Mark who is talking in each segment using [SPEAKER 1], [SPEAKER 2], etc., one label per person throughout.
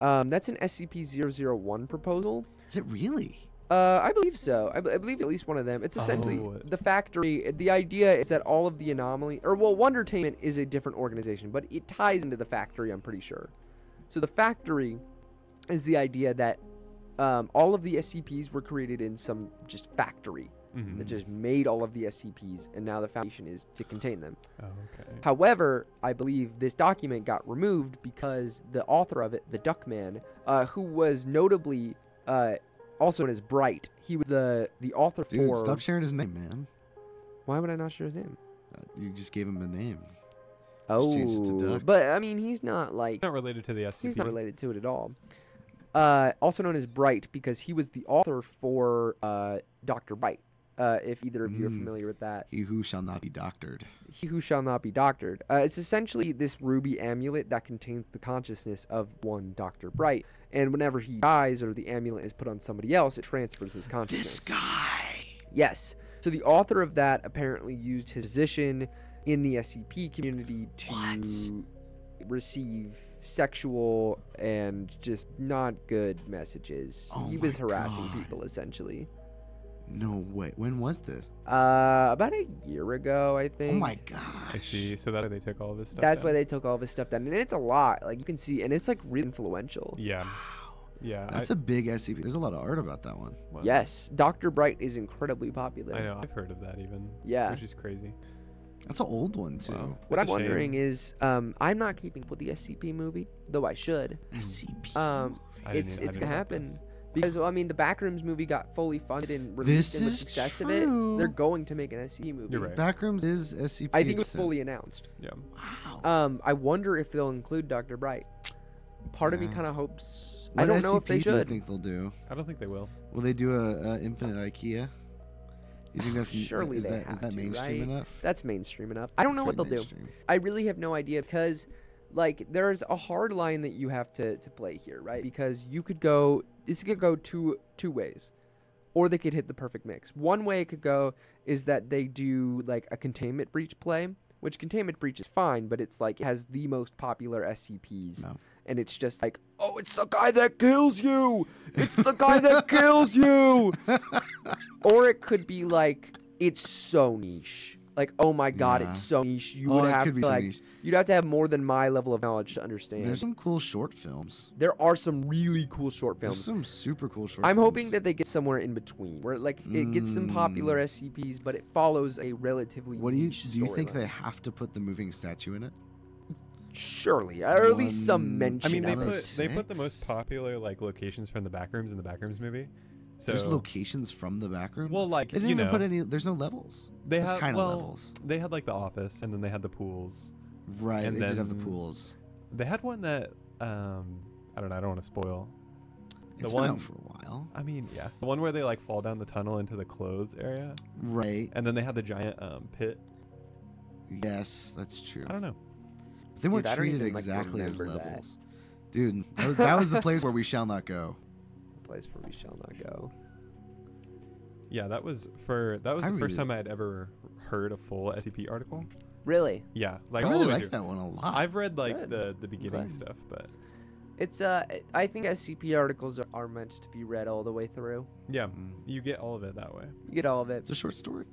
[SPEAKER 1] That's an SCP-001 proposal.
[SPEAKER 2] Is it really?
[SPEAKER 1] I believe so. I believe at least one of them. It's essentially the factory. The idea is that all of the anomaly, Wondertainment is a different organization, but it ties into the factory, I'm pretty sure. So the factory is the idea that all of the SCPs were created in some just factory that just made all of the SCPs, and now the foundation is to contain them.
[SPEAKER 3] Oh, okay.
[SPEAKER 1] However, I believe this document got removed because the author of it, the Duckman, who was notably also known as Bright, he was the author
[SPEAKER 2] Dude,
[SPEAKER 1] for...
[SPEAKER 2] stop sharing his name, man.
[SPEAKER 1] Why would I not share his name?
[SPEAKER 2] You just gave him a name.
[SPEAKER 1] Oh,
[SPEAKER 2] changed it to Duck.
[SPEAKER 1] but I mean, he's not like...
[SPEAKER 3] Not related to the SCP.
[SPEAKER 1] He's not related to it at all. Also known as Bright because he was the author for Dr. Bright, if either of you are familiar with that.
[SPEAKER 2] He who shall not be doctored.
[SPEAKER 1] He who shall not be doctored. It's essentially this ruby amulet that contains the consciousness of one Dr. Bright. And whenever he dies or the amulet is put on somebody else, it transfers his consciousness.
[SPEAKER 2] This guy.
[SPEAKER 1] Yes. So the author of that apparently used his position in the SCP community to receive sexual and just not good messages.
[SPEAKER 2] Oh
[SPEAKER 1] He was
[SPEAKER 2] my
[SPEAKER 1] harassing
[SPEAKER 2] God.
[SPEAKER 1] people, essentially.
[SPEAKER 2] No way. When was this?
[SPEAKER 1] About a year ago, I think.
[SPEAKER 2] Oh my
[SPEAKER 3] I
[SPEAKER 2] gosh.
[SPEAKER 3] see. So that's why they took all of his stuff.
[SPEAKER 1] That's
[SPEAKER 3] down.
[SPEAKER 1] why they took all of his stuff down. And it's a lot. Like, you can see, and it's, like, really influential.
[SPEAKER 3] Yeah. Yeah.
[SPEAKER 2] That's a big SCP. There's a lot of art about that one.
[SPEAKER 3] well,
[SPEAKER 1] Yes. Dr. Bright is incredibly popular.
[SPEAKER 3] I know. I've heard of that even.
[SPEAKER 1] Yeah.
[SPEAKER 3] Which is crazy.
[SPEAKER 2] That's an old one, too.
[SPEAKER 3] Wow.
[SPEAKER 1] What
[SPEAKER 3] That's
[SPEAKER 1] I'm
[SPEAKER 3] a shame.
[SPEAKER 1] wondering is, I'm not keeping up with the SCP movie, though I should.
[SPEAKER 2] SCP.
[SPEAKER 1] It's
[SPEAKER 3] I didn't
[SPEAKER 1] gonna
[SPEAKER 3] know about
[SPEAKER 1] happen.
[SPEAKER 3] this.
[SPEAKER 1] Because, well, I mean, the Backrooms movie got fully funded and released,
[SPEAKER 2] This
[SPEAKER 1] and with
[SPEAKER 2] is
[SPEAKER 1] success of
[SPEAKER 2] true.
[SPEAKER 1] it, they're going to make an SCP movie.
[SPEAKER 3] You're right.
[SPEAKER 2] Backrooms is SCP.
[SPEAKER 1] I think it was
[SPEAKER 2] extent.
[SPEAKER 1] fully announced.
[SPEAKER 3] Yeah.
[SPEAKER 2] Wow.
[SPEAKER 1] I wonder if they'll include Dr. Bright. Part of me
[SPEAKER 2] Yeah.
[SPEAKER 1] kind of hopes.
[SPEAKER 2] What
[SPEAKER 1] I don't know if they
[SPEAKER 2] SCPs do you
[SPEAKER 1] should.
[SPEAKER 2] think they'll do?
[SPEAKER 3] I don't think they will.
[SPEAKER 2] Will they do a Infinite IKEA? You think that's
[SPEAKER 1] Surely
[SPEAKER 2] is
[SPEAKER 1] they
[SPEAKER 2] that,
[SPEAKER 1] have
[SPEAKER 2] is that
[SPEAKER 1] to,
[SPEAKER 2] mainstream
[SPEAKER 1] right?
[SPEAKER 2] enough?
[SPEAKER 1] That's mainstream enough. I don't know what they'll
[SPEAKER 2] Pretty
[SPEAKER 1] do.
[SPEAKER 2] mainstream.
[SPEAKER 1] I really have no idea because, like, there's a hard line that you have to play here, right? Because you could go, this could go two ways, or they could hit the perfect mix. One way it could go is that they do like a containment breach play, which containment breach is fine, but it's like it has the most popular SCPs,
[SPEAKER 2] No.
[SPEAKER 1] and it's just like, oh, it's the guy that kills you, it's the guy that kills you, or it could be like it's so niche. Like, oh my god,
[SPEAKER 2] Yeah.
[SPEAKER 1] it's so niche. You
[SPEAKER 2] Oh,
[SPEAKER 1] would
[SPEAKER 2] it
[SPEAKER 1] have
[SPEAKER 2] could be
[SPEAKER 1] to
[SPEAKER 2] so
[SPEAKER 1] like,
[SPEAKER 2] niche.
[SPEAKER 1] you'd have to have more than my level of knowledge to understand.
[SPEAKER 2] There's some cool short films.
[SPEAKER 1] There are some really cool short
[SPEAKER 2] There's
[SPEAKER 1] films.
[SPEAKER 2] some super cool short
[SPEAKER 1] I'm
[SPEAKER 2] films.
[SPEAKER 1] hoping that they get somewhere in between, where like it gets some popular SCPs, but it follows a relatively
[SPEAKER 2] What do you
[SPEAKER 1] niche
[SPEAKER 2] think
[SPEAKER 1] storyline.
[SPEAKER 2] they have to put the moving statue in it?
[SPEAKER 1] Surely, or at least some
[SPEAKER 2] One-
[SPEAKER 1] mention.
[SPEAKER 3] I mean, they
[SPEAKER 1] of
[SPEAKER 3] put
[SPEAKER 1] it.
[SPEAKER 3] they put the most
[SPEAKER 2] Six?
[SPEAKER 3] popular like locations from the Backrooms in the Backrooms movie. So
[SPEAKER 2] There's locations from the back room.
[SPEAKER 3] well, like
[SPEAKER 2] They didn't
[SPEAKER 3] you
[SPEAKER 2] even
[SPEAKER 3] know,
[SPEAKER 2] put any. There's no levels.
[SPEAKER 3] they
[SPEAKER 2] There's
[SPEAKER 3] had
[SPEAKER 2] kind of
[SPEAKER 3] well,
[SPEAKER 2] levels.
[SPEAKER 3] they had like the office, and then they had the pools.
[SPEAKER 2] Right.
[SPEAKER 3] and
[SPEAKER 2] They did have the
[SPEAKER 3] then-
[SPEAKER 2] pools.
[SPEAKER 3] They had one that I don't know. I don't want to spoil.
[SPEAKER 2] It's
[SPEAKER 3] the
[SPEAKER 2] been
[SPEAKER 3] one-
[SPEAKER 2] out for a while.
[SPEAKER 3] I mean, yeah, the one where they like fall down the tunnel into the clothes area,
[SPEAKER 2] Right.
[SPEAKER 3] and then they had the giant pit.
[SPEAKER 2] Yes, that's true.
[SPEAKER 3] I don't know.
[SPEAKER 2] They weren't
[SPEAKER 1] Dude, I don't
[SPEAKER 2] treated
[SPEAKER 1] even, like,
[SPEAKER 2] exactly as
[SPEAKER 1] remember that.
[SPEAKER 2] levels. Dude, that was the place where we shall not go.
[SPEAKER 1] Place where we shall not go.
[SPEAKER 3] Yeah, that was
[SPEAKER 2] I
[SPEAKER 3] the
[SPEAKER 2] really-
[SPEAKER 3] first time I had ever heard a full SCP article.
[SPEAKER 1] Really,
[SPEAKER 3] Yeah, like
[SPEAKER 2] I
[SPEAKER 3] all
[SPEAKER 2] really
[SPEAKER 3] the way
[SPEAKER 2] like
[SPEAKER 3] through.
[SPEAKER 2] that one a lot.
[SPEAKER 3] I've read like
[SPEAKER 1] Good.
[SPEAKER 3] the beginning
[SPEAKER 1] glad.
[SPEAKER 3] stuff, but
[SPEAKER 1] it's I think SCP articles are meant to be read all the way through.
[SPEAKER 3] yeah,
[SPEAKER 2] Mm.
[SPEAKER 3] you get all of it that way.
[SPEAKER 1] You get all of it.
[SPEAKER 2] It's a short story.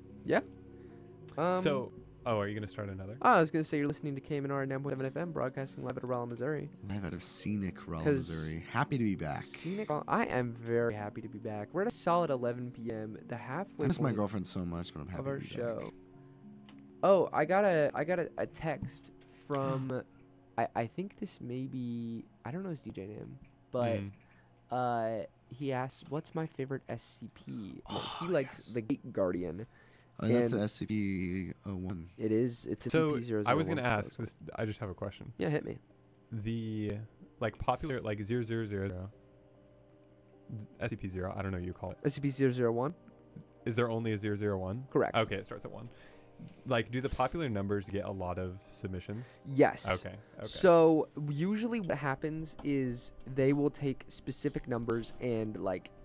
[SPEAKER 3] So, are you gonna start another?
[SPEAKER 1] I was gonna say you're listening to KMNR 9.7 FM, broadcasting live out of Rolla, Missouri.
[SPEAKER 2] Live out of scenic Rolla,
[SPEAKER 1] 'Cause
[SPEAKER 2] Missouri. Happy to be back.
[SPEAKER 1] Scenic. I am very happy to be back. We're at a solid 11 p.m. The halfway
[SPEAKER 2] I miss my
[SPEAKER 1] point
[SPEAKER 2] girlfriend so much, but I'm happy
[SPEAKER 1] of our
[SPEAKER 2] to be
[SPEAKER 1] show.
[SPEAKER 2] back.
[SPEAKER 1] Oh, I got a text from I think this may be, I don't know his DJ name, but
[SPEAKER 3] Mm.
[SPEAKER 1] he asked what's my favorite SCP.
[SPEAKER 2] Oh,
[SPEAKER 1] He likes
[SPEAKER 2] yes.
[SPEAKER 1] the Gate Guardian.
[SPEAKER 2] That's
[SPEAKER 1] And-
[SPEAKER 2] an SCP-01.
[SPEAKER 1] It's a
[SPEAKER 3] So
[SPEAKER 1] CP001.
[SPEAKER 3] I was gonna ask this. I just have a question.
[SPEAKER 1] Yeah, hit me.
[SPEAKER 3] The like popular like 0000 SCP-0. I don't know what you call it.
[SPEAKER 1] SCP-001.
[SPEAKER 3] Is there only a 001?
[SPEAKER 1] Correct.
[SPEAKER 3] Okay, it starts at 1. Like, do the popular numbers get a lot of submissions?
[SPEAKER 1] Yes.
[SPEAKER 3] Okay.
[SPEAKER 1] So usually what happens is they will take specific numbers and like